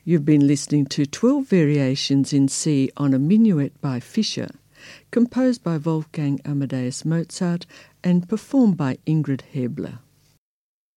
You've been listening to 12 Variations in C on a Minuet by Fischer, composed by Wolfgang Amadeus Mozart and performed by Ingrid Hebler.